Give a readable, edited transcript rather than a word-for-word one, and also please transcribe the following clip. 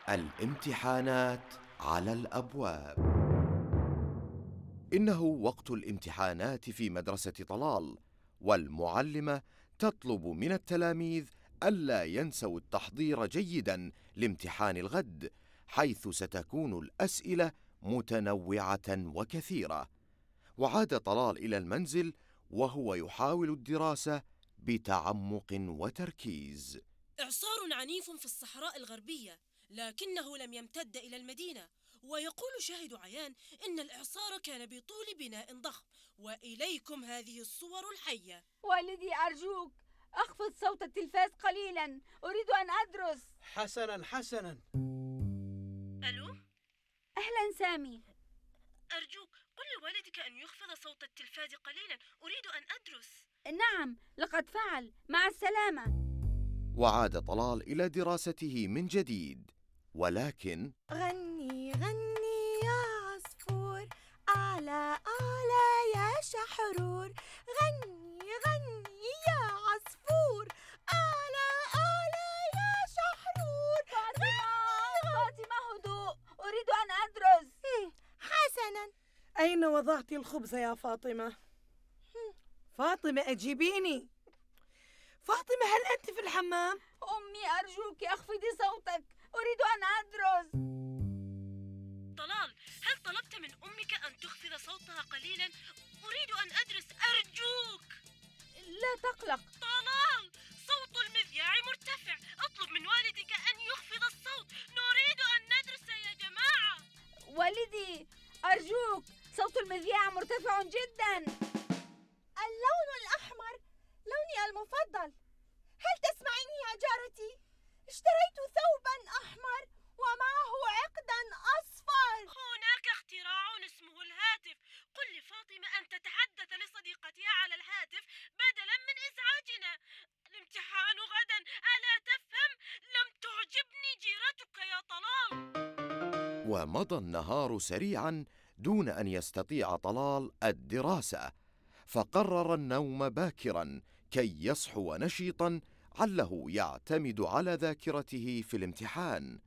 الامتحانات على الأبواب. إنه وقت الامتحانات في مدرسة طلال، والمعلمة تطلب من التلاميذ ألا ينسوا التحضير جيداً لامتحان الغد، حيث ستكون الأسئلة متنوعة وكثيرة. وعاد طلال إلى المنزل وهو يحاول الدراسة بتعمق وتركيز. إعصار عنيف في الصحراء الغربية، لكنه لم يمتد إلى المدينة. ويقول شاهد عيان إن الإعصار كان بطول بناء ضخم. وإليكم هذه الصور الحية. والدي أرجوك أخفض صوت التلفاز قليلا، أريد أن أدرس. حسنا. ألو؟ أهلا سامي. أرجوك قل لوالدك أن يخفض صوت التلفاز قليلا، أريد أن أدرس. نعم، لقد فعل. مع السلامة. وعاد طلال إلى دراسته من جديد، ولكن غني غني يا عصفور، أعلى أعلى يا شحرور. غني غني يا عصفور، أعلى أعلى يا شحرور. فاطمة هدوء، أريد أن أدرس. حسنا. أين وضعت الخبز يا فاطمة؟ فاطمة أجيبيني. فاطمة، هل أنت في الحمام؟ أمي أرجوك أخفضي صوتك، أريد أن أدرس. طلال، هل طلبت من أمك أن تخفض صوتها قليلا؟ أريد أن أدرس، أرجوك. لا تقلق. طلال، صوت المذياع مرتفع، أطلب من والدك أن يخفض الصوت، نريد أن ندرس يا جماعة. والدي أرجوك، صوت المذياع مرتفع جدا. اللون الأحمر لوني المفضل. هل تسمعيني يا جارتي؟ اشتريت ثوبا أحمر ومعه عقدا أصفر. هناك اختراع اسمه الهاتف. قل لفاطمة أن تتحدث لصديقتها على الهاتف بدلا من إزعاجنا. الامتحان غدا، ألا تفهم؟ لم تعجبني جيرتك يا طلال. ومضى النهار سريعا دون أن يستطيع طلال الدراسة، فقرر النوم باكرا كي يصحو نشيطا، عله يعتمد على ذاكرته في الامتحان.